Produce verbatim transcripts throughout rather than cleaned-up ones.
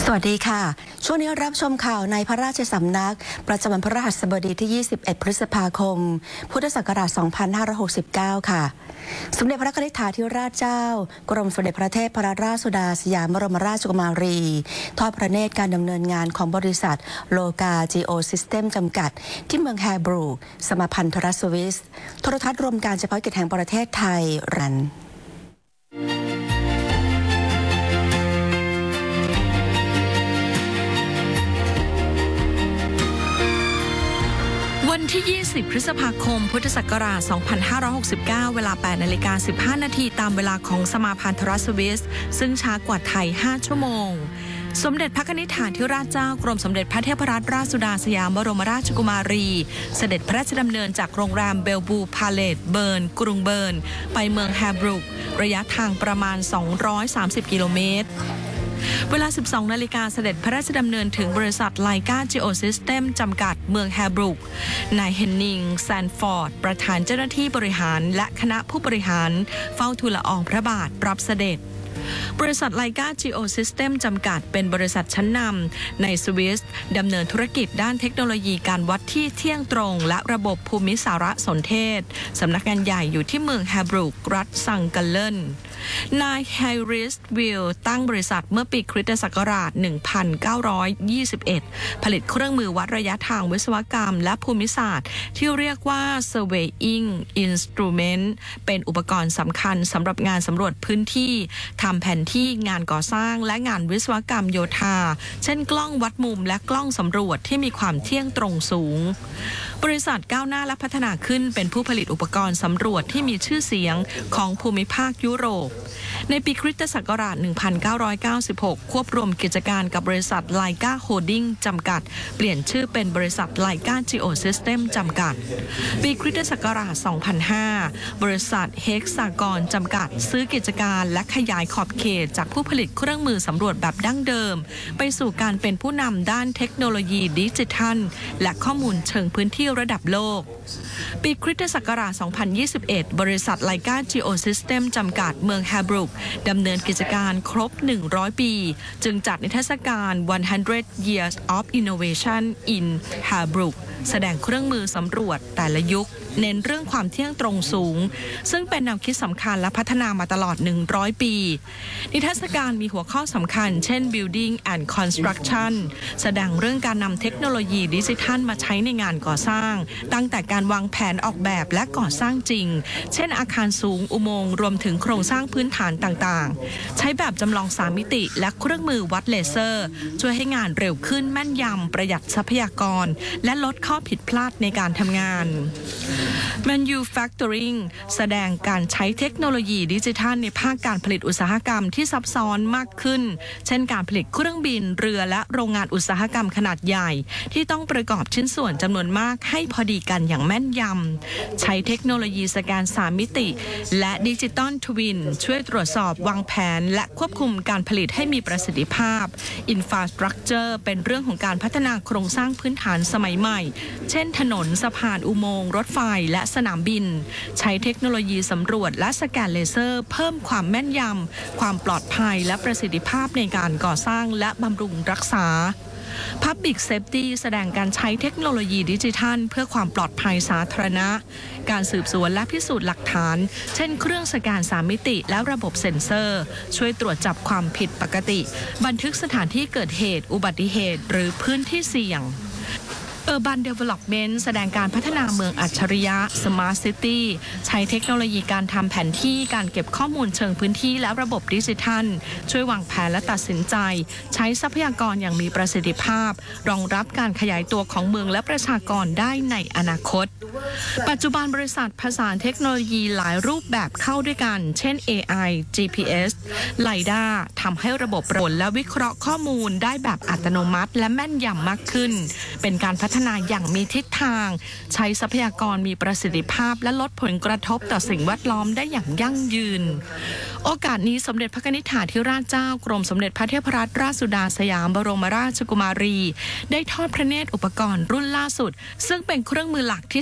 สวัสดีค่ะช่วงนี้รับชมข่าวในพระราชสำนักประจำวันพฤหัสบดีที่ยี่สิบเอ็ดพฤษภาคมพุทธศักราชสองพันห้าร้อยหกสิบเก้าค่ะสมเด็จพระนิธิธิราชเจ้ากรมสมเด็จพระเทพรัตนราชสุดาสยามบรมราชกุมารีทอดพระเนตรการดำเนินงานของบริษัทโลกาจีโอซิสเต็มจำกัดที่เมืองแฮบรูกสมาพันธรัฐสวิสโทรทัศน์รวมการเฉพาะกิจแห่งประเทศไทยรันวันที่ยี่สิบพฤษภาคมพุทธศักราชสองพันห้าร้อยหกสิบเก้าเวลา แปดนาฬิกาสิบห้านาทีตามเวลาของสมาพันธรัฐสวิสซึ่งช้ากว่าไทยห้าชั่วโมงสมเด็จพระนิธิธิราชเจ้ากรมสมเด็จพระเทพรัตนราชสุดาสยามบรมราชกุมารีเสด็จพระราชดำเนินจากโรงแรมเบลบูพาเลตเบิร์นกรุงเบิร์นไปเมืองแฮบรูกระยะทางประมาณสองร้อยสามสิบกิโลเมตรเวลา สิบสองนาฬิกาเสด็จพระราชดำเนินถึงบริษัทไลกาจีโอซิสเต็มจำกัดเมืองแฮบรูกนายเฮนนิงแซนฟอร์ดประธานเจ้าหน้าที่บริหารและคณะผู้บริหารเฝ้าทูลละอองพระบาทรับเสด็จบริษัทไลกาจีโอซิสเต็มจำกัดเป็นบริษัทชั้นนำในสวิสดำเนินธุรกิจด้านเทคโนโลยีการวัดที่เที่ยงตรงและระบบภูมิสารสนเทศสำนักงานใหญ่อยู่ที่เมืองแฮบรูกรัฐซังกัลเลนนายไฮริสวิลตั้งบริษัทเมื่อปีคริสตศักราชหนึ่งพันเก้าร้อยยี่สิบเอ็ดผลิตเครื่องมือวัดระยะทางวิศวกรรมและภูมิศาสตร์ที่เรียกว่า Surveying Instrument เป็นอุปกรณ์สำคัญสำหรับงานสำรวจพื้นที่ทำแผนที่งานก่อสร้างและงานวิศวกรรมโยธาเช่นกล้องวัดมุมและกล้องสำรวจที่มีความเที่ยงตรงสูงบริษัทก้าวหน้าและพัฒนาขึ้นเป็นผู้ผลิตอุปกรณ์สำรวจที่มีชื่อเสียงของภูมิภาคยุโรปในปีคริสตศักราชหนึ่งพันเก้าร้อยเก้าสิบหกควบรวมกิจการกับบริษัทไลกาโฮลดิ้งจำกัดเปลี่ยนชื่อเป็นบริษัทไลกาจีโอซิสเต็มจำกัดปีคริสตศักราชสองพันห้าบริษัทเฮกซากรจำกัดซื้อกิจการและขยายขอบเขตจากผู้ผลิตเครื่องมือสำรวจแบบดั้งเดิมไปสู่การเป็นผู้นำด้านเทคโนโลยีดิจิทัลและข้อมูลเชิงพื้นที่ระดับโลกปีคริสตศักราชสองพันยี่สิบเอ็ดบริษัทไลกาจีโอซิสเต็มจำกัดเมืองแฮบรูกดำเนินกิจการครบหนึ่งร้อยปีจึงจัดนิทรรศการhundred years of innovation in Herbrook แสดงเครื่องมือสำรวจแต่ละยุคเน้นเรื่องความเที่ยงตรงสูงซึ่งเป็นแนวคิดสำคัญและพัฒนามาตลอดหนึ่งร้อยปีนิทรรศการมีหัวข้อสำคัญเช่น Building and Construction แสดงเรื่องการนำเทคโนโลยีดิจิทัลมาใช้ในงานก่อสร้างตั้งแต่การวางแผนออกแบบและก่อสร้างจริงเช่นอาคารสูงอุโมงค์รวมถึงโครงสร้างพื้นฐานต่างๆใช้แบบจำลองสามมิติและเครื่องมือวัดเลเซอร์ช่วยให้งานเร็วขึ้นแม่นยำประหยัดทรัพยากรและลดข้อผิดพลาดในการทำงาน Manufacturing แสดงการใช้เทคโนโลยีดิจิทัลในภาคการผลิตอุตสาหกรรมที่ซับซ้อนมากขึ้นเช่นการผลิตเครื่องบินเรือและโรงงานอุตสาหกรรมขนาดใหญ่ที่ต้องประกอบชิ้นส่วนจำนวนมากให้พอดีกันอย่างแม่นยำใช้เทคโนโลยีสแกนสามมิติและดิจิตอลทวินช่วยตรวจสอบวางแผนและควบคุมการผลิตให้มีประสิทธิภาพ Infrastructure เป็นเรื่องของการพัฒนาโครงสร้างพื้นฐานสมัยใหม่เช่นถนนสะพานอุโมงค์รถไฟและสนามบินใช้เทคโนโลยีสำรวจและสแกนเลเซอร์เพิ่มความแม่นยำความปลอดภัยและประสิทธิภาพในการก่อสร้างและบำรุงรักษา Public Safety แสดงการใช้เทคโนโลยีดิจิทัลเพื่อความปลอดภัยสาธารณะการสืบสวนและพิสูจน์หลักฐานเช่นเครื่องสแกนสามมิติและระบบเซ็นเซอร์ช่วยตรวจจับความผิดปกติบันทึกสถานที่เกิดเหตุอุบัติเหตุหรือพื้นที่เสี่ยงUrban Development แสดงการพัฒนาเมืองอัจฉริยะ Smart City ใช้เทคโนโลยีการทำแผนที่การเก็บข้อมูลเชิงพื้นที่และระบบดิจิทัลช่วยวางแผนและตัดสินใจใช้ทรัพยากรอย่างมีประสิทธิภาพรองรับการขยายตัวของเมืองและประชากรได้ในอนาคตปัจจุบันบริษัทผสานเทคโนโลยีหลายรูปแบบเข้าด้วยกันเช่น เอ ไอ จี พี เอส ไลด้าทำให้ระบบผลและวิเคราะห์ข้อมูลได้แบบอัตโนมัติและแม่นยำมากขึ้นเป็นการพัฒนาอย่างมีทิศทางใช้ทรัพยากรมีประสิทธิภาพและลดผลกระทบต่อสิ่งแวดล้อมได้อย่างยั่งยืนโอกาสนี้สมเด็จพระนิธิธิราชเจ้ากรมสมเด็จพระเทพรัตนราชสุดาสยามบรมราชกุมารีได้ทอดพระเนตรอุปกรณ์รุ่นล่าสุดซึ่งเป็นเครื่องมือหลักที่ใช้ในงาน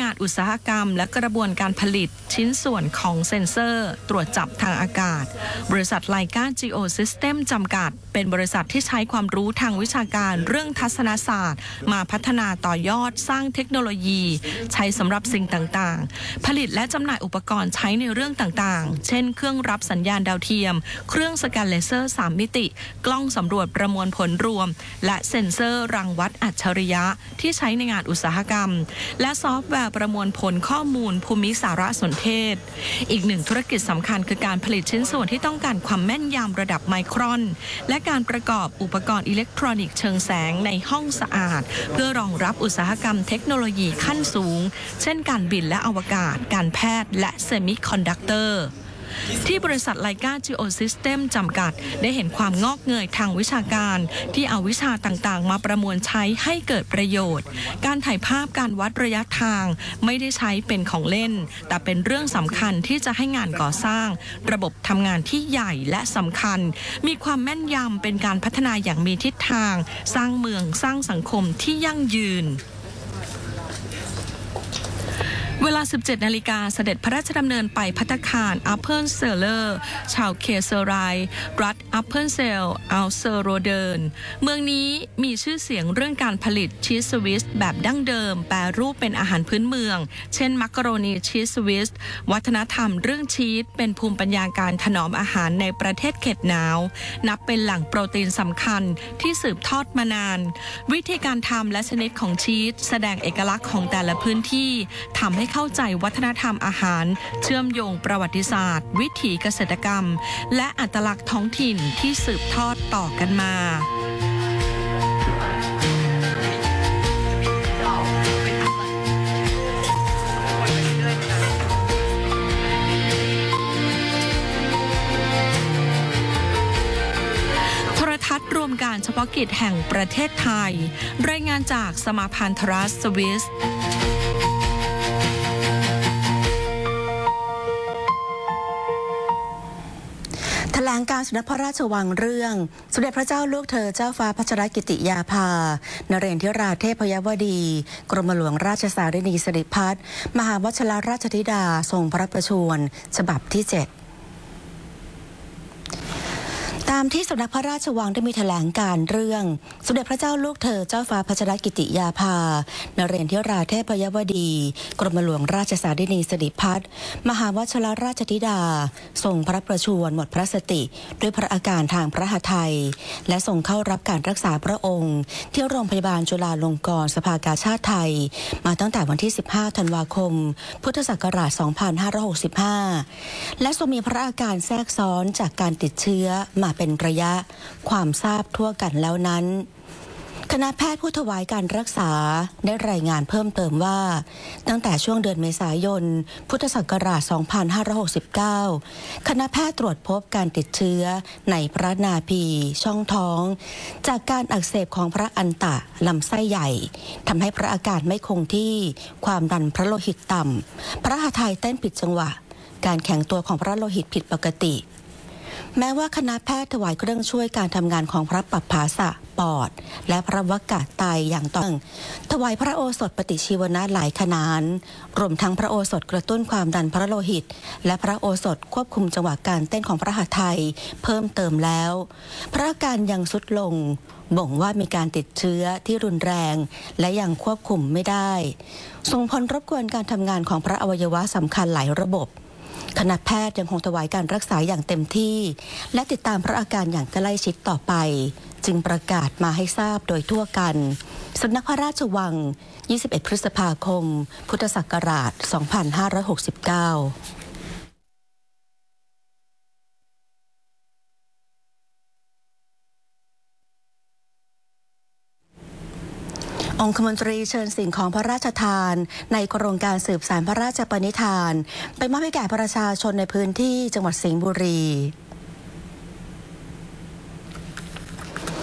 งานอุตสาหกรรมและกระบวนการผลิตชิ้นส่วนของเซ็นเซอร์ตรวจจับทางอากาศบริษัทไลกา จี โอ ซิสเต็ม จำกัดเป็นบริษัทที่ใช้ความรู้ทางวิชาการเรื่องทัศนศาสตร์มาพัฒนาต่อยอดสร้างเทคโนโลยีใช้สำหรับสิ่งต่างๆผลิตและจำหน่ายอุปกรณ์ใช้ในเรื่องต่างๆเช่นเครื่องรับสัญญาณดาวเทียมเครื่องสแกนเลเซอร์สามมิติกล้องสำรวจประมวลผลรวมและเซ็นเซอร์รังวัดอัจฉริยะที่ใช้ในงานอุตสาหกรรมและซอฟต์แวร์ประมวลผลข้อมูลภูมิสารสนเทศอีกหนึ่งธุรกิจสำคัญคือการผลิตชิ้นส่วนที่ต้องการความแม่นยำระดับไมครอนและการประกอบอุปกรณ์อิเล็กทรอนิกส์เชิงแสงในห้องสะอาดเพื่อรองรับอุตสาหกรรมเทคโนโลยีขั้นสูงเช่นการบินและอวกาศการแพทย์และเซมิคอนดักเตอร์ที่บริษัทไลกา จี โอ ซิสเต็ม จำกัดได้เห็นความงอกเงยทางวิชาการที่เอาวิชาต่างๆมาประมวลใช้ให้เกิดประโยชน์การถ่ายภาพการวัดระยะทางไม่ได้ใช้เป็นของเล่นแต่เป็นเรื่องสำคัญที่จะให้งานก่อสร้างระบบทำงานที่ใหญ่และสำคัญมีความแม่นยำเป็นการพัฒนาอย่างมีทิศทางสร้างเมืองสร้างสังคมที่ยั่งยืนเวลา สิบเจ็ดนาฬิกา เสด็จพระราชดำเนินไปภัตตาคารอัพเพิลเซลเลอร์ชาวเคเซอร์ไรรัฐอัพเพิลเซลอัลเซอร์โรเดิร์นเมืองนี้มีชื่อเสียงเรื่องการผลิตชีสสวิสแบบดั้งเดิมแปรรูปเป็นอาหารพื้นเมืองเช่นมักกะโรนีชีสสวิสวัฒนธรรมเรื่องชีสเป็นภูมิปัญญาการถนอมอาหารในประเทศเขตหนาวนับเป็นแหล่งโปรตีนสำคัญที่สืบทอดมานานวิธีการทำและชนิดของชีสแสดงเอกลักษณ์ของแต่ละพื้นที่ทำให้เข้าใจวัฒนธรรมอาหารเชื่อมโยงประวัติศาสตร์วิถีเกษตรกรรมและอัตลักษณ์ท้องถิ่นที่สืบทอดต่อกันมาโทรทัศน์รวมการเฉพาะกิจแห่งประเทศไทยรายงานจากสมาพันธรัฐสวิสแถลงการสมเด็จพระราชวังเรื่องสมเด็จพระเจ้าลูกเธอเจ้าฟ้าพัชรกิติยาภานเรนทิราเทพยวดีกรมหลวงราชสารินีสิริพัฒน์มหาวชิรราชธิดาทรงพระประชวรฉบับที่เจ็ดตามที่สำนักพระราชวังได้มีแถลงการเรื่องสมเด็จพระเจ้าลูกเธอเจ้าฟ้าพัชรกิติยาภานเรนทิราเทพยวดีกรมหลวงราชสารินีสิริพัฒน์มหาวชิรราชธิดาทรงพระประชวรหมดพระสติด้วยพระอาการทางพระหทัยและทรงเข้ารับการรักษาพระองค์ที่โรงพยาบาลจุฬาลงกรณ์สภากาชาดไทยมาตั้งแต่วันที่สิบห้าธันวาคมพุทธศักราชสองพันห้าร้อยหกสิบห้าและทรงมีพระอาการแทรกซ้อนจากการติดเชื้อมาเป็นระยะความทราบทั่วกันแล้วนั้นคณะแพทย์ผู้ถวายการรักษาได้รายงานเพิ่มเติมว่าตั้งแต่ช่วงเดือนเมษายนพุทธศักราชสองพันห้าร้อยหกสิบเก้าคณะแพทย์ตรวจพบการติดเชื้อในพระนาภีช่องท้องจากการอักเสบของพระอันตะลำไส้ใหญ่ทำให้พระอาการไม่คงที่ความดันพระโลหิตต่ำพระหทัยเต้นผิดจังหวะการแข็งตัวของพระโลหิตผิดปกติแม้ว่าคณะแพทย์ถวายเครื่องช่วยการทำงานของพระปัปภาสะปอดและพระวกะไตอย่างต่อเนื่องถวายพระโอสถปฏิชีวนะหลายขนานรวมทั้งพระโอสถกระตุ้นความดันพระโลหิตและพระโอสถควบคุมจังหวะการเต้นของพระหทัยเพิ่มเติมแล้วพระอาการยังทรุดลงบ่งว่ามีการติดเชื้อที่รุนแรงและยังควบคุมไม่ได้ส่งผลรบกวนการทำงานของพระอวัยวะสำคัญหลายระบบคณะแพทย์ยังคงถวายการรักษาอย่างเต็มที่และติดตามพระอาการอย่างใกล้ชิดต่อไปจึงประกาศมาให้ทราบโดยทั่วกันสำนักพระราชวังยี่สิบเอ็ดพฤษภาคมพุทธศักราชสองพันห้าร้อยหกสิบเก้าองคมนตรีเชิญสิ่งของพระราชทานในโครงการสืบสานพระราชปณิธานไปมอบให้แก่ประชาชนในพื้นที่จังหวัดสิงห์บุรี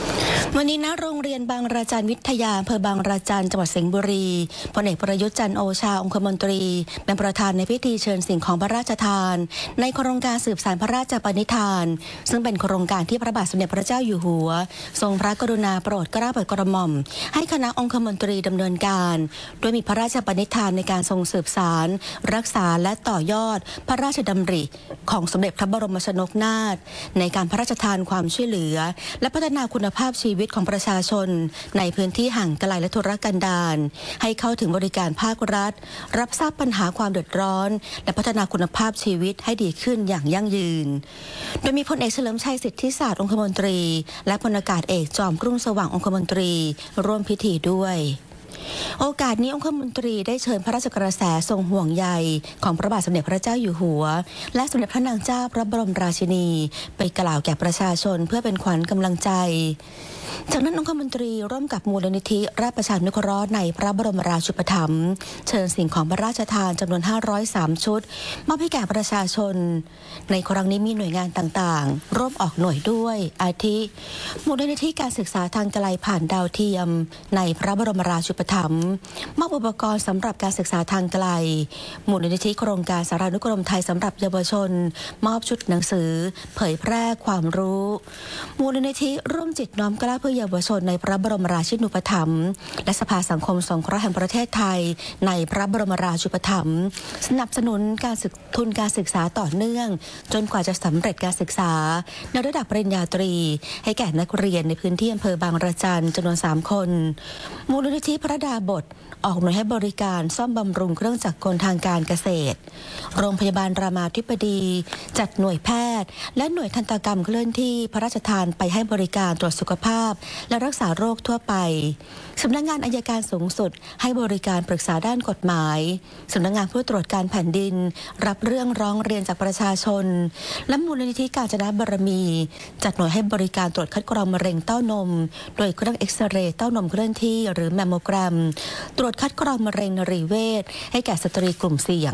วันนี้ณโรงเรียนบางระจันวิทยาอำเภอบางระจันจังหวัดสิงห์บุรีพลเอกประยุทธ์จันทร์โอชาองคมนตรีเป็นประธานในพิธีเชิญสิ่งของพระราชทานในโครงการสืบสานพระราชปณิธานซึ่งเป็นโครงการที่พระบาทสมเด็จพระเจ้าอยู่หัวทรงพระกรุณาโปรดเกล้าโปรดกระหม่อมให้คณะองคมนตรีดำเนินการโดยมีพระราชปณิธานในการทรงสืบสานรักษาและต่อยอดพระราชดำริของสมเด็จพระบรมชนกนาถในการพระราชทานความช่วยเหลือและพัฒนาคุณภาพชีวิตของประชาชนในพื้นที่ห่างไกลและทุรกันดารให้เข้าถึงบริการภาครัฐรับทราบปัญหาความเดือดร้อนและพัฒนาคุณภาพชีวิตให้ดีขึ้นอย่างยั่งยืนโดยมีพลเอกเฉลิมชัยสิทธิศาสตร์องคมนตรีและพลอากาศเอกจอมรุ่งสว่างองคมนตรีร่วมพิธีด้วยโอกาสนี้องคมนตรีได้เชิญพระราชกระแสทรงห่วงใยของพระบาทสมเด็จพระเจ้าอยู่หัวและสมเด็จพระนางเจ้าพระบรมราชินีไปกล่าวแก่ประชาชนเพื่อเป็นขวัญกำลังใจจากนั้นองคมนตรีร่วมกับมูลนิธิราชประชานุเคราะห์ในพระบรมราชูปถัมภ์เชิญสิ่งของพระราชทานจำนวนห้าร้อยสามชุดมอบให้แก่ประชาชนในครั้งนี้มีหน่วยงานต่างๆร่วมออกหน่วยด้วยอาทิมูลนิธิการศึกษาทางไกลผ่านดาวเทียมในพระบรมราชูปถัมภ์มอบอุปกรณ์สำหรับการศึกษาทางไกลมูลนิธิโครงการสารานุกรมไทยสำหรับเยาวชนมอบชุดหนังสือเผยแพร่ความรู้มูลนิธิร่วมจิตน้อมเกล้าเพื่อเยาวชนในพระบรมราชินูปถัมภ์และสภาสังคมสงเคราะห์แห่งประเทศไทยในพระบรมราชูปถัมภ์สนับสนุนการศึกทุนการศึกษาต่อเนื่องจนกว่าจะสำเร็จการศึกษาในระดับปริญญาตรีให้แก่นักเรียนในพื้นที่อำเภอบางระจันจำนวนสามคนมูลนิธิพระดาบทออกหน่วยให้บริการซ่อมบำรุงเครื่องจักรกลทางการเกษตรโรงพยาบาลรามาธิบดีจัดหน่วยแพทย์และหน่วยทันตกรรมเคลื่อนที่พระราชทานไปให้บริการตรวจสุขภาพและรักษาโรคทั่วไปสำนักงานอัยการสูงสุดให้บริการปรึกษาด้านกฎหมายสำนักงานผู้ตรวจการแผ่นดินรับเรื่องร้องเรียนจากประชาชนและมูลนิธิกาญจนบารมีจัดหน่วยให้บริการตรวจคัดกรองมะเร็งเต้านมโดยเครื่องเอ็กซเรย์เต้านมเคลื่อนที่หรือแมมโมแกรมตรวจคัดกรองมะเร็งนรีเวชให้แก่สตรีกลุ่มเสี่ยง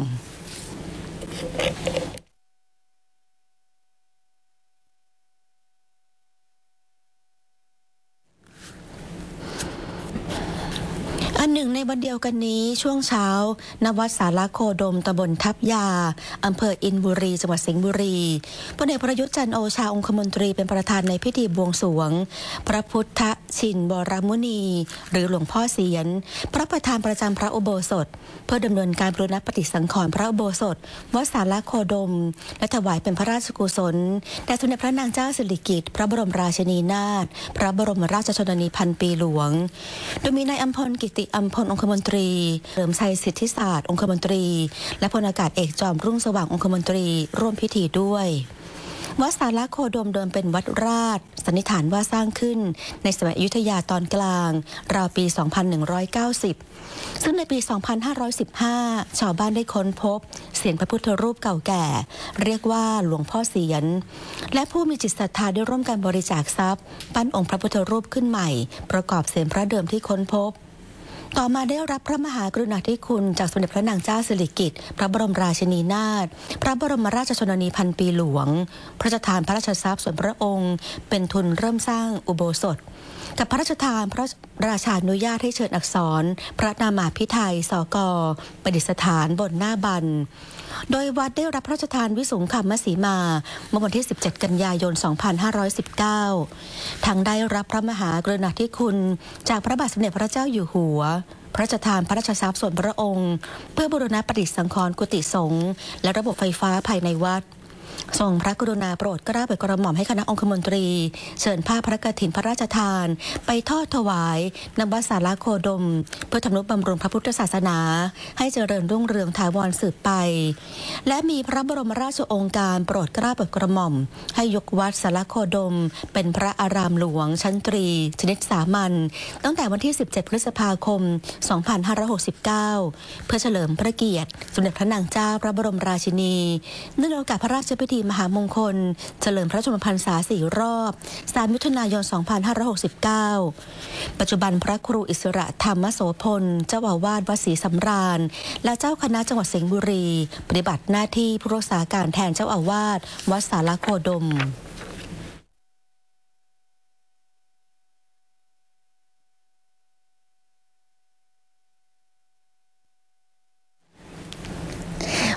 อันหนึ่งในวันเดียวกันนี้ช่วงเช้าณวัดสาราโคดมตำบลทับยาอำเภออินบุรีจังหวัดสิงห์บุรีพลเอกประยุทธ์จันทร์โอชาองคมนตรีเป็นประธานในพิธีบวงสรวงพระพุทธชินบรมุนีหรือหลวงพ่อเสียนพระประธานประจำพระอุโบสถเพื่อดำเนินการบูรณปฏิสังขรณ์พระอุโบสถวัดสาราโคดมและถวายเป็นพระราชกุศลแด่สมเด็จพระนางเจ้าสิริกิติ์พระบรมราชินีนาถพระบรมราชชนนีพันปีหลวงโดยมีนายอัมพลกิติอัมพลองคมนตรีเฉลิมชัยสิทธิศาสตร์องคมนตรีและพลอากาศเอกจอมรุ่งสว่างองคมนตรีร่วมพิธีด้วยวัดสาราโคดมเดิมเป็นวัดราชสันนิษฐานว่าสร้างขึ้นในสมัยอยุธยาตอนกลางราวปี สองพันหนึ่งร้อยเก้าสิบ ซึ่งในปี สองพันห้าร้อยสิบห้า ชาวบ้านได้ค้นพบเสียนพระพุทธรูปเก่าแก่เรียกว่าหลวงพ่อเสียนและผู้มีจิตศรัทธาได้ร่วมกันบริจาคทรัพย์ปั้นองค์พระพุทธรูปขึ้นใหม่ประกอบเสียนพระเดิมที่ค้นพบต่อมาได้รับพระมหากรุณาธิคุณจากสมเด็จพระนางเจ้าสิริกิติ์พระบรมราชินีนาถพระบรมราชชนนีพันปีหลวงพระราชทานพระราชทรัพย์ส่วนพระองค์เป็นทุนเริ่มสร้างอุโบสถกับพระราชทานพระราชานุญาตให้เชิญอักษรพระนามาภิไธยสกประดิษฐานบนหน้าบันโดยวัดได้รับพระราชทานวิสุงคัมมสีมาเมื่อวันที่สิบเจ็ดกันยายนสองพันห้าร้อยสิบเก้าทั้งได้รับพระมหากรุณาธิคุณจากพระบาทสมเด็จพระเจ้าอยู่หัวพระราชทานพระราชทรัพย์ส่วนพระองค์เพื่อบูรณะประดิษฐ์สังขรณ์กุฏิสงฆ์และระบบไฟฟ้าภายในวัดทรงพระกรุณาโปรดเกล้าโปรดกระหม่อมให้คณะองคมนตรีเชิญผ้าพระกฐินพระราชทานไปทอดถวายณวัดสาราโคดมเพื่อทำนุบำรุงพระพุทธศาสนาให้เจริญรุ่งเรืองถาวรสืบไปและมีพระบรมราชโองการโปรดเกล้าโปรดกระหม่อมให้ยกวัดสาราโคดมเป็นพระอารามหลวงชั้นตรีชนิดสามัญตั้งแต่วันที่สิบเจ็ดพฤษภาคมสองพันห้าร้อยหกสิบเก้าเพื่อเฉลิมพระเกียรติสมเด็จพระนางเจ้าพระบรมราชินีเนื่องในโอกาสพระราชพิธีมหามงคลเฉลิมพระชนมพรรษาสี่รอบสามมิถุนายนสองพันห้าร้อยหกสิบเก้าปัจจุบันพระครูอิสระธรรมโสพลเจ้าอาวาสวัดศรีสำราญและเจ้าคณะจังหวัดสิงห์บุรีปฏิบัติหน้าที่ผู้รักษาการแทนเจ้าอาวาสวัดสาราโคดม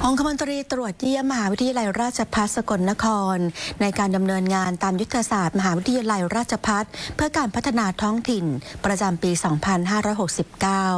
องคมนตรีตรวจเยี่ยมมหาวิทยาลัยราชภัฏสกลนครในการดำเนินงานตามยุทธศาสตร์มหาวิทยาลัยราชภัฏเพื่อการพัฒนาท้องถิ่นประจำปี สองพันห้าร้อยหกสิบเก้า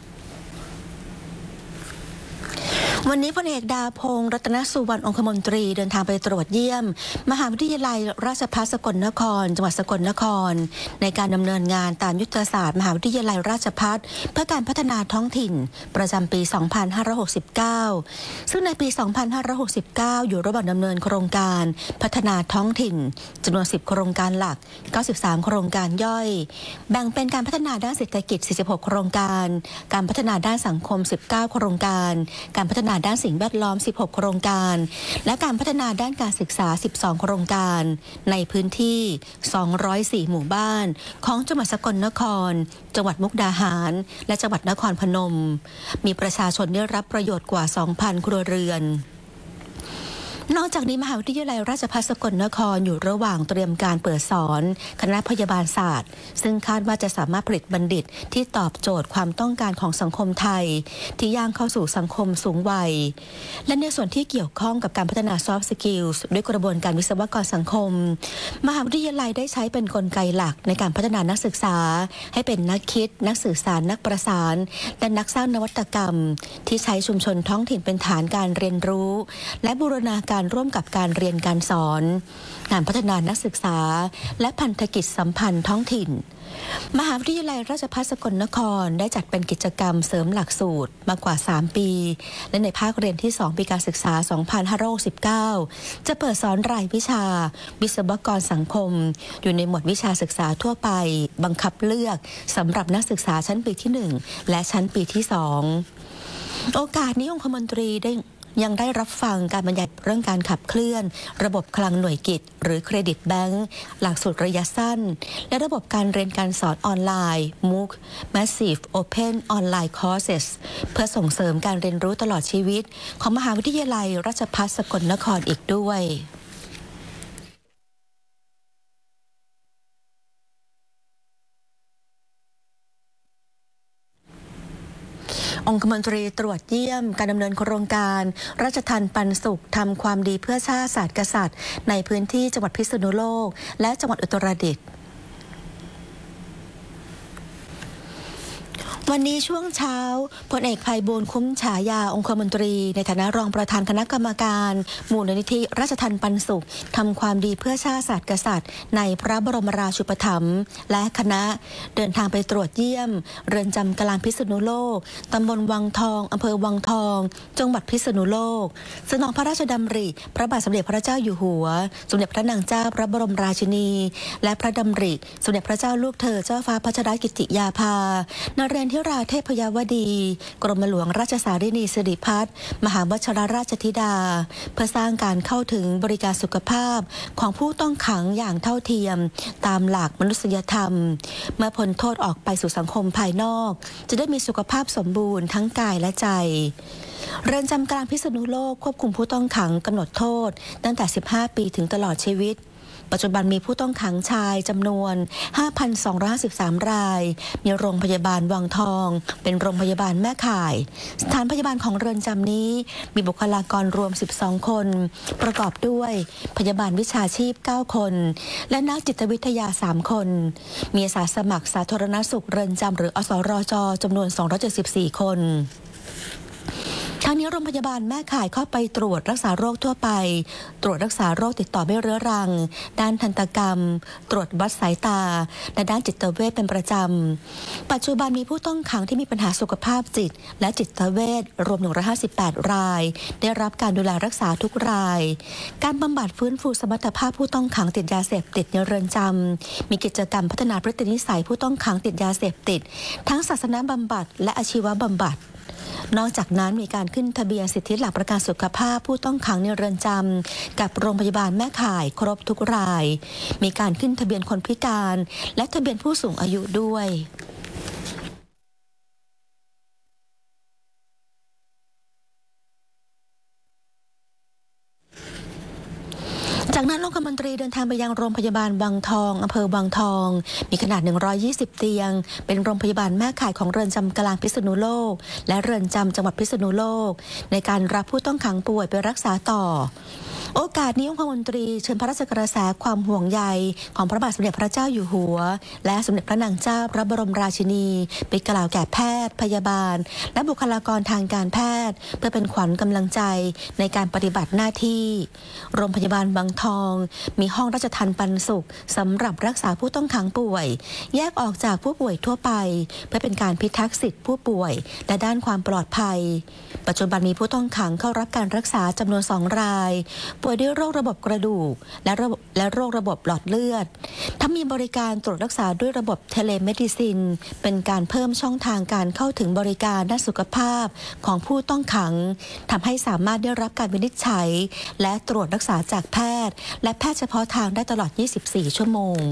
วันนี้พลเอกดาพงษ์รัตนสุวรรณองคมนตรีเดินทางไปตรวจเยี่ยมมหาวิทยาลัยราชภัฏสกลนครจังหวัดสกลนครในการดำเนินงานตามยุทธศาสตร์มหาวิทยาลัยราชภัฏเพื่อการพัฒนาท้องถิ่นประจำปี สองพันห้าร้อยหกสิบเก้า ซึ่งในปี สองพันห้าร้อยหกสิบเก้า อยู่ระหว่างดำเนินโครงการพัฒนาท้องถิ่นจำนวน สิบ โครงการหลัก เก้าสิบสาม โครงการย่อยแบ่งเป็นการพัฒนาด้านเศรษฐกิจ สี่สิบหก โครงการการพัฒนาด้านสังคม สิบเก้า โครงการการพัฒนาด้านสิ่งแวดล้อม สิบหก โครงการและการพัฒนาด้านการศึกษา สิบสอง โครงการในพื้นที่ สองร้อยสี่ หมู่บ้านของจังหวัดสกลนครจังหวัดมุกดาหารและจังหวัดนครพนมมีประชาชนได้รับประโยชน์กว่า สองพัน ครัวเรือนนอกจากนี้มหาวิทยาลัยราชภัฏสกลนครอยู่ระหว่างเตรียมการเปิดสอนคณะพยาบาลศาสตร์ซึ่งคาดว่าจะสามารถผลิตบัณฑิตที่ตอบโจทย์ความต้องการของสังคมไทยที่ย่างเข้าสู่สังคมสูงวัยและในส่วนที่เกี่ยวข้องกับการพัฒนา soft skills ด้วยกระบวนการวิศวกรสังคมมหาวิทยาลัยได้ใช้เป็นกลไกหลักในการพัฒนานักศึกษาให้เป็นนักคิดนักสื่อสารนักประสานและนักสร้างนวัตกรรมที่ใช้ชุมชนท้องถิ่นเป็นฐานการเรียนรู้และบูรณาการร่วมกับการเรียนการสอนงานพัฒนานักศึกษาและพันธกิจสัมพันธ์ท้องถิ่นมหาวิทยาลัยราชภัฏสกลนครได้จัดเป็นกิจกรรมเสริมหลักสูตรมากว่า สาม ปีและในภาคเรียนที่ สอง ปีการศึกษา สองพันห้าร้อยหกสิบเก้า จะเปิดสอนรายวิชาวิศวกรสังคมอยู่ในหมวดวิชาศึกษาทั่วไปบังคับเลือกสำหรับนักศึกษาชั้นปีที่ หนึ่ง และชั้นปีที่ สอง โอกาสนี้องคมนตรีได้ยังได้รับฟังการบรรยายเรื่องการขับเคลื่อนระบบคลังหน่วยกิจหรือเครดิตแบงก์หลักสูตรระยะสั้นและระบบการเรียนการสอนออนไลน์ มูค Massive Open Online Courses เพื่อส่งเสริมการเรียนรู้ตลอดชีวิตของมหาวิทยาลัยราชภัฏสกลนครอีกด้วยองคมนตรีตรวจเยี่ยมการดำเนินโครงการราชทัณฑ์ปันสุขทำความดีเพื่อชาติศาสตร์กษัตริย์ในพื้นที่จังหวัดพิษณุโลกและจังหวัดอุตรดิตถ์วันนี้ช่วงเช้าพลเอกไพบูลย์คุ้มฉายาองคมนตรีในฐานะรองประธานคณะกรรมการมูลนิธิราชทัณฑ์ปันสุขทำความดีเพื่อชาติศาสตร์กษัตริย์ในพระบรมราชูปถัมภ์และคณะเดินทางไปตรวจเยี่ยมเรือนจำกลางพิษณุโลกตำบลวังทองอำเภอวังทองจังหวัดพิษณุโลกสนองพระราชดำริพระบาทสมเด็จพระเจ้าอยู่หัวสมเด็จพระนางเจ้าพระบรมราชินีและพระดำริสมเด็จพระเจ้าลูกเธอเจ้าฟ้าพัชรกิติยาภานเรศธิราเทพยวดีกรมหลวงราชสารินีสิริพัฒน์มหาวชิรราชธิดาเพื่อสร้างการเข้าถึงบริการสุขภาพของผู้ต้องขังอย่างเท่าเทียมตามหลักมนุษยธรรมเมื่อพ้นโทษออกไปสู่สังคมภายนอกจะได้มีสุขภาพสมบูรณ์ทั้งกายและใจเรือนจำกลางพิษณุโลกควบคุมผู้ต้องขังกำหนดโทษตั้งแต่สิบห้าปีถึงตลอดชีวิตปัจจุบันมีผู้ต้องขังชายจำนวน ห้าพันสองร้อยห้าสิบสาม รายมีโรงพยาบาลวังทองเป็นโรงพยาบาลแม่ข่ายสถานพยาบาลของเรือนจำนี้มีบุคลากรรวมสิบสองคนประกอบด้วยพยาบาลวิชาชีพเก้าคนและนักจิตวิทยาสามคนมีอาสาสมัครสาธารณสุขเรือนจำหรืออสรจจำนวนสองร้อยเจ็ดสิบสี่คนทางนี้โรงพยาบาลแม่ข่ายเข้าไปตรวจรักษาโรคทั่วไปตรวจรักษาโรคติดต่อไม่เรื้อรังด้านทันตกรรมตรวจวัดสายตาและด้านจิตเวชเป็นประจำปัจจุบันมีผู้ต้องขังที่มีปัญหาสุขภาพจิตและจิตเวชรวมหนึ่งร้อยห้าสิบแปดรายได้รับการดูแลรักษาทุกรายการบำบัดฟื้นฟูสมรรถภาพผู้ต้องขังติดยาเสพติดในเรือนจำมีกิจกรรมพัฒนาพฤตินิสัยผู้ต้องขังติดยาเสพติดทั้งศาสนาบำบัดและอาชีวบำบัดนอกจากนั้นมีการขึ้นทะเบียนสิทธิหลักประกันสุขภาพผู้ต้องขังในเรือนจำกับโรงพยาบาลแม่ข่ายครบทุกรายมีการขึ้นทะเบียนคนพิการและทะเบียนผู้สูงอายุด้วยจากนั้นองคมนนตรีเดินทางไปยังโรงพยาบาลวังทองอำเภอวังทองมีขนาดหนึ่งร้อยยี่สิบเตียงเป็นโรงพยาบาลแม่ข่ายของเรือนจำกลางพิษณุโลกและเรือนจำจังหวัดพิษณุโลกในการรับผู้ต้องขังป่วยไปรักษาต่อโอกาสนี้องคมนตรีเชิญพระราชกระแสความห่วงใยของพระบาทสมเด็จพระเจ้าอยู่หัวและสมเด็จพระนางเจ้าพระบรมราชินีไปกล่าวแก่แพทย์พยาบาลและบุคลากรทางการแพทย์เพื่อเป็นขวัญกำลังใจในการปฏิบัติหน้าที่โรงพยาบาลบางทองมีห้องราชทัณฑ์ปันสุขสำหรับรักษาผู้ต้องขังป่วยแยกออกจากผู้ป่วยทั่วไปเพื่อเป็นการพิทักษ์สิทธิผู้ป่วยและด้านความปลอดภัยปัจจุบันมีผู้ต้องขังเข้ารับการรักษาจำนวนสองรายป่วยด้วยโรคระบบกระดูกและระบบและโรคระบบหลอดเลือดทั้งมีบริการตรวจรักษาด้วยระบบเทเลเมดิซินเป็นการเพิ่มช่องทางการเข้าถึงบริการด้านสุขภาพของผู้ต้องขังทำให้สามารถได้รับการวินิจฉัยและตรวจรักษาจากแพทย์และแพทย์เฉพาะทางได้ตลอดยี่สิบสี่ชั่วโมง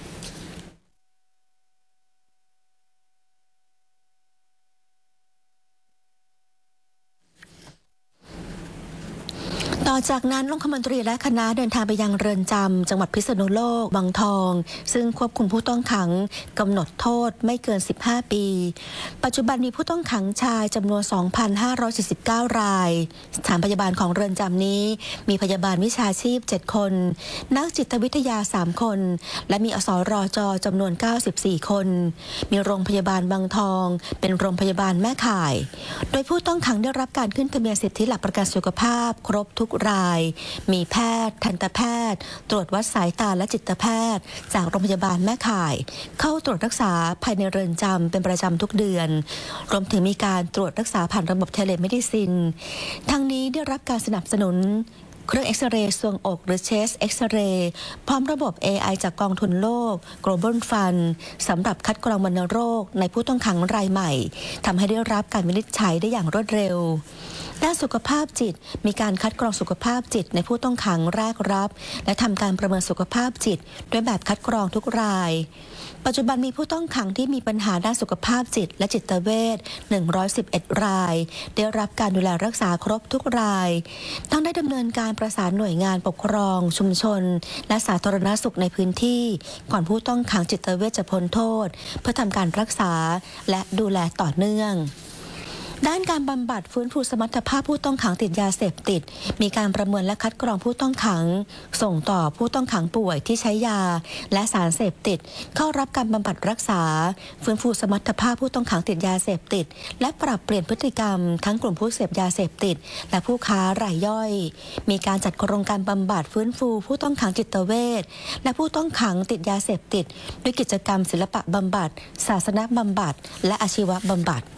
ต่อจากนั้นองคมนตรีและคณะเดินทางไปยังเรือนจำจังหวัดพิษณุโลกวังทองซึ่งควบคุมผู้ต้องขังกำหนดโทษไม่เกินสิบห้าปีปัจจุบันมีผู้ต้องขังชายจำนวน สองพันห้าร้อยสี่สิบเก้า รายสถานพยาบาลของเรือนจำนี้มีพยาบาลวิชาชีพเจ็ดคนนักจิตวิทยาสามคนและมีอสรจจำนวนเก้าสิบสี่คนมีโรงพยาบาลวังทองเป็นโรงพยาบาลแม่ข่ายโดยผู้ต้องขังได้รับการขึ้นทะเบียนสิทธิหลักประกันสุขภาพครบทุกรายมีแพทย์ทันตแพทย์ตรวจวัดสายตาและจิตแพทย์จากโรงพยาบาลแม่ข่ายเข้าตรวจรักษาภายในเรือนจำเป็นประจำทุกเดือนรวมถึงมีการตรวจรักษาผ่านระบบเทเลเมดิซินทั้งนี้ได้รับการสนับสนุนเครื่องเอ็กซเรย์ทรวงอกหรือเชสเอ็กซเรย์พร้อมระบบ เอ ไอ จากกองทุนโลก Global Fund สำหรับคัดกรองวัณโรคในผู้ต้องขังรายใหม่ทำให้ได้รับการวินิจฉัยได้อย่างรวดเร็วด้านสุขภาพจิตมีการคัดกรองสุขภาพจิตในผู้ต้องขังแรกรับและทำการประเมินสุขภาพจิตด้วยแบบคัดกรองทุกรายปัจจุบันมีผู้ต้องขังที่มีปัญหาด้านสุขภาพจิตและจิตเวชหนึ่งร้อยสิบเอ็ดรายได้รับการดูแลรักษาครบทุกรายทั้งได้ดำเนินการประสานหน่วยงานปกครองชุมชนและสาธารณสุขในพื้นที่ก่อนผู้ต้องขังจิตเวชจะพ้นโทษเพื่อทำการรักษาและดูแลต่อเนื่องด้านการบำบัดฟื้นฟูสมรรถภาพผู้ต้องขังติดยาเสพติดมีการประเมินและคัดกรองผู้ต้องขังส่งต่อผู้ต้องขังป่วยที่ใช้ยาและสารเสพติดเข้ารับการบำบัดรักษาฟื้นฟูสมรรถภาพผู้ต้องขังติดยาเสพติดและปรับเปลี่ยนพฤติกรรมทั้งกลุ่มผู้เสพยาเสพติดและผู้ค้ารายย่อยมีการจัดโครงการบำบัดฟื้นฟูผู้ต้องขังจิตเวชและผู้ต้องขังติดยาเสพติดด้วยกิจกรรมศิลปะบำบัดศาสนบำบัดและอาชีวบำบัด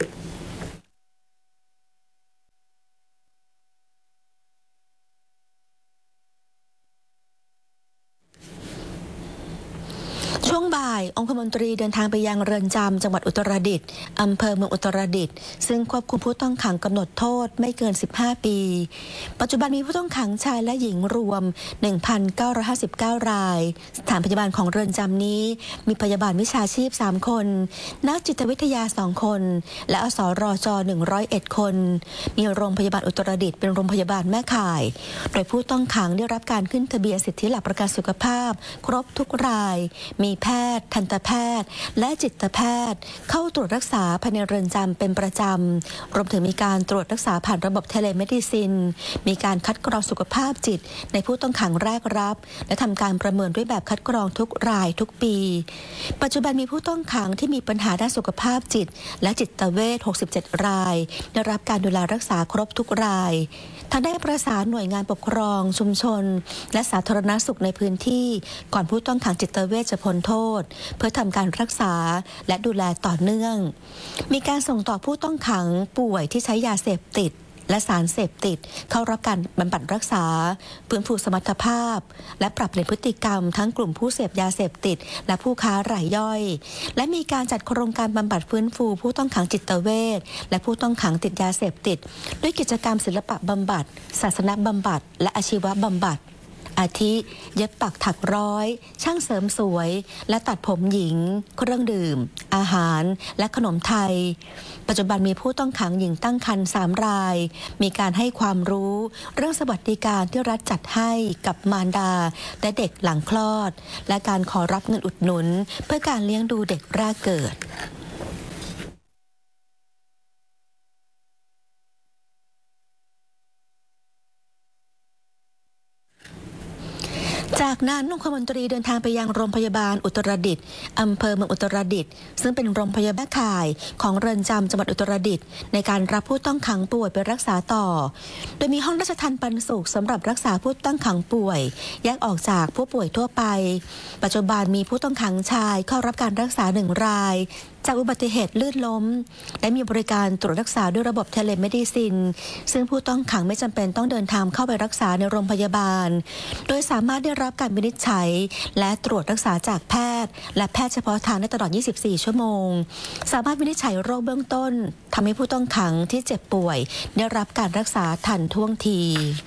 ช่วงบ่ายองคมนตรีเดินทางไปยังเรือนจำจังหวัดอุตรดิตถ์อำเภอเมืองอุตรดิตถ์ซึ่งควบคุมผู้ต้องขังกำหนดโทษไม่เกินสิบห้าปีปัจจุบันมีผู้ต้องขังชายและหญิงรวม หนึ่งพันเก้าร้อยห้าสิบเก้า รายสถานพยาบาลของเรือนจำนี้มีพยาบาลวิชาชีพสามคนนักจิตวิทยาสองคนและอสรจหนึ่งร้อยเอ็ดคนมีโรงพยาบาลอุตรดิตถ์เป็นโรงพยาบาลแม่ข่ายโดยผู้ต้องขังได้รับการขึ้นทะเบียนสิทธิหลักประกันสุขภาพครบทุกรายมีแพทย์ทันตแพทย์และจิตแพทย์เข้าตรวจรักษาภายในเรือนจำเป็นประจำรวมถึงมีการตรวจรักษาผ่านระบบเทเลเมดิซินมีการคัดกรองสุขภาพจิตในผู้ต้องขังแรกรับและทำการประเมินด้วยแบบคัดกรองทุกรายทุกปีปัจจุบันมีผู้ต้องขังที่มีปัญหาด้านสุขภาพจิตและจิตเวชหกสิบเจ็ดรายได้รับการดูแลรักษาครบทุกรายทางได้ประสานหน่วยงานปกครองชุมชนและสาธารณสุขในพื้นที่ก่อนผู้ต้องขังจิตเวชจะพ้นโทษเพื่อทำการรักษาและดูแลต่อเนื่องมีการส่งต่อผู้ต้องขังป่วยที่ใช้ยาเสพติดและสารเสพติดเข้ารับการบำบัดรักษาฟื้นฟูสมรรถภาพและปรับเปลี่ยนพฤติกรรมทั้งกลุ่มผู้เสพยาเสพติดและผู้ค้ารายย่อยและมีการจัดโครงการบำบัดฟื้นฟูผู้ต้องขังจิตเวชและผู้ต้องขังติดยาเสพติดด้วยกิจกรรมศิลปะบำบัดศาสนบำบัดและอาชีวบำบัดอาทิเย็บปักถักร้อย ช่างเสริมสวย และตัดผมหญิง เครื่องดื่ม อาหาร และขนมไทย ปัจจุบันมีผู้ต้องขังหญิงตั้งครรภ์สามราย มีการให้ความรู้เรื่องสวัสดิการที่รัฐจัดให้กับมารดาและเด็กหลังคลอด และการขอรับเงินอุดหนุนเพื่อการเลี้ยงดูเด็กแรกเกิด จากนั้นองคมนตรีเดินทางไปยังโรงพยาบาลอุตรดิตถ์อำเภอเมืองอุตรดิตถ์ซึ่งเป็นโรงพยาบาลข่ายของเรือนจำจังหวัดอุตรดิตถ์ในการรับผู้ต้องขังป่วยไปรักษาต่อโดยมีห้องราชทัณฑ์ปันสุขสำหรับรักษาผู้ต้องขังป่วยแยกออกจากผู้ป่วยทั่วไปปัจจุบันมีผู้ต้องขังชายเข้ารับการรักษาหนึ่งรายจากอุบัติเหตุลื่นล้มและมีบริการตรวจรักษาด้วยระบบเทเลเมดิซินซึ่งผู้ต้องขังไม่จำเป็นต้องเดินทางเข้าไปรักษาในโรงพยาบาลโดยสามารถได้รับการวินิจฉัยและตรวจรักษาจากแพทย์และแพทย์เฉพาะทางได้ตลอด ยี่สิบสี่ ชั่วโมงสามารถวินิจฉัยโรคเบื้องต้นทำให้ผู้ต้องขังที่เจ็บป่วยได้รับการรักษาทันท่วงที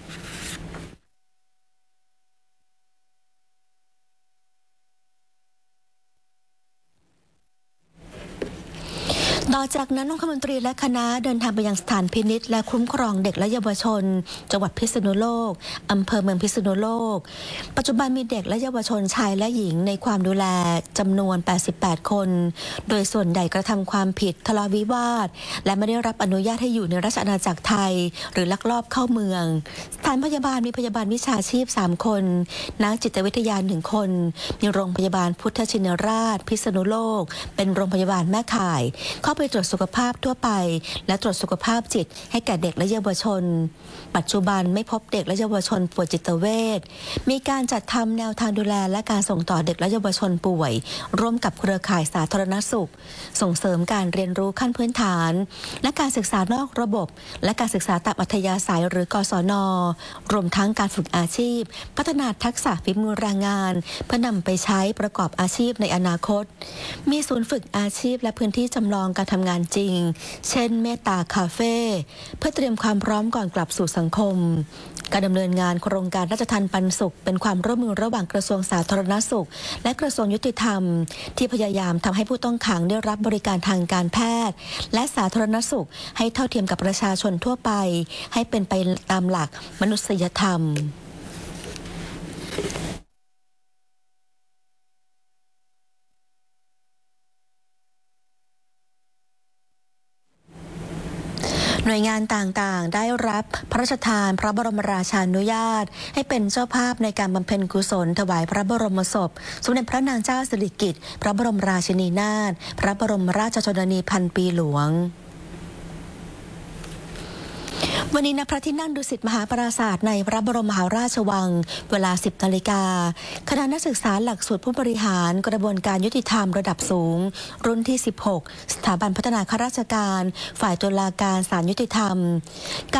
ต่อจากนั้นองคมนตรีและคณะเดินทางไปยังสถานพินิจและคุ้มครองเด็กและเยาวชนจังหวัดพิษณุโลกอำเภอเมืองพิษณุโลกปัจจุบันมีเด็กและเยาวชนชายและหญิงในความดูแลจำนวนแปดสิบแปดคนโดยส่วนใหญ่กระทำความผิดทะเลาะวิวาทและไม่ได้รับอนุญาตให้อยู่ในราชอาณาจักรไทยหรือลักลอบเข้าเมืองสถานพยาบาลมีพยาบาลวิชาชีพสามคนนักจิตวิทยาหนึ่งคนมีโรงพยาบาลพุทธชินราชพิษณุโลกเป็นโรงพยาบาลแม่ข่ายเข้าไปตรวจสุขภาพทั่วไปและตรวจสุขภาพจิตให้แก่เด็กและเยาวชนปัจจุบันไม่พบเด็กและเยาวชนป่วยจิตเวชมีการจัดทำแนวทางดูแลและการส่งต่อเด็กและเยาวชนป่วยร่วมกับเครือข่ายสาธารณสุขส่งเสริมการเรียนรู้ขั้นพื้นฐานและการศึกษานอกระบบและการศึกษาตามอัธยาศัยหรือกศน.รวมทั้งการฝึกอาชีพพัฒนาทักษะฝีมือแรงงานเพื่อนำไปใช้ประกอบอาชีพในอนาคตมีศูนย์ฝึกอาชีพและพื้นที่จำลองการทำงานจริงเช่นเมตตาคาเฟ่เพื่อเตรียมความพร้อมก่อนกลับสู่สังคมการดำเนินงานโครงการราชทัณฑ์ปันสุขเป็นความร่วมมือระหว่างกระทรวงสาธารณสุขและกระทรวงยุติธรรมที่พยายามทำให้ผู้ต้องขังได้รับบริการทางการแพทย์และสาธารณสุขให้เท่าเทียมกับประชาชนทั่วไปให้เป็นไปตามหลักมนุษยธรรมหน่วยงานต่างๆได้รับพระราชทานพระบรมราชานุญาตให้เป็นเจ้าภาพในการบำเพ็ญกุศลถวายพระบรมศพสมเด็จพระนางเจ้าสิริกิติ์พระบรมราชินีนาถพระบรมราชชนนีพันปีหลวงวันนี้ณพระที่นั่งดุสิตมหาปราสาทในพระบรมมหาราชวังเวลา สิบ นาฬิกาคณะนักศึกษาหลักสูตรผู้บริหารกระบวนการยุติธรรมระดับสูงรุ่นที่ สิบหก สถาบันพัฒนาข้าราชการฝ่ายตุลาการศาลยุติธรรม